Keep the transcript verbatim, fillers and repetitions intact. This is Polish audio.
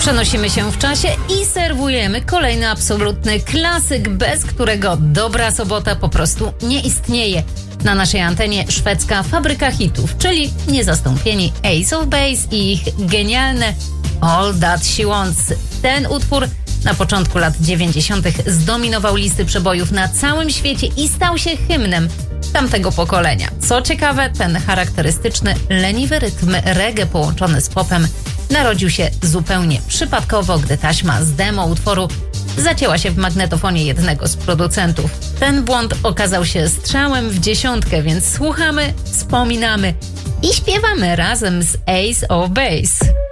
Przenosimy się w czasie i serwujemy kolejny absolutny klasyk, bez którego dobra sobota po prostu nie istnieje. Na naszej antenie szwedzka fabryka hitów, czyli niezastąpieni Ace of Base i ich genialne All That She Wants. Ten utwór na początku lat dziewięćdziesiątych zdominował listy przebojów na całym świecie i stał się hymnem tamtego pokolenia. Co ciekawe, ten charakterystyczny, leniwy rytm reggae połączony z popem narodził się zupełnie przypadkowo, gdy taśma z demo utworu zacięła się w magnetofonie jednego z producentów. Ten błąd okazał się strzałem w dziesiątkę, więc słuchamy, wspominamy i śpiewamy razem z Ace of Base.